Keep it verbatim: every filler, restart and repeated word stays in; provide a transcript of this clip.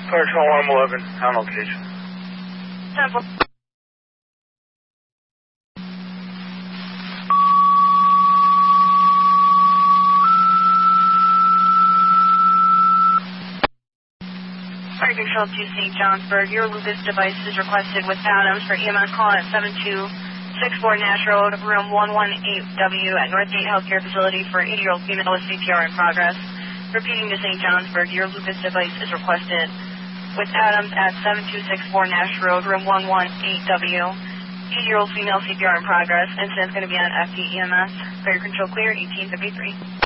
Control one eleven, on location. ten four. Fire Control to Saint Johnsburg. Your Lucas device is requested with Adams for E M S call at seven two six four Nash Road, room one one eight W at Northgate Healthcare Facility for eighty-year-old female with C P R in progress. Repeating to Saint Johnsburg, your Lucas device is requested with Adams at seven two six four Nash Road, room one one eight W. eighty-year-old female C P R in progress. Incident's going to be on F D E M S. Fire Control clear, eighteen fifty-three.